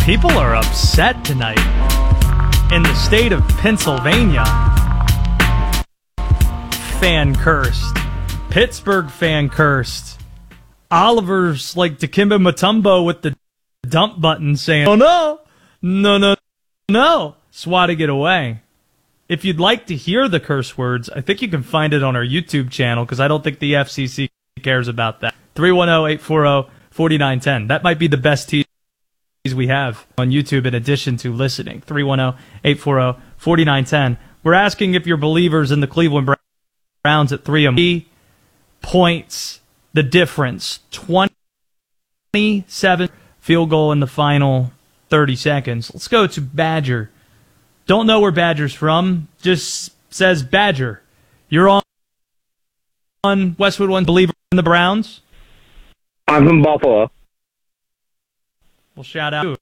People are upset tonight in the state of Pennsylvania. Fan cursed. Pittsburgh fan cursed. Oliver's like Dikembe Mutombo with the dump button saying, "Oh no, swatting it away." If you'd like to hear the curse words, I think you can find it on our YouTube channel because I don't think the FCC cares about that. 310-840-4910. That might be the best tease we have on YouTube in addition to listening. 310-840-4910. We're asking if you're believers in the Cleveland Browns at 3 points. The difference. 27 field goal in the final 30 seconds. Let's go to Badger. Don't know where Badger's from. Just says Badger. You're on Westwood One, believer in the Browns? I'm from Buffalo. Well, shout out.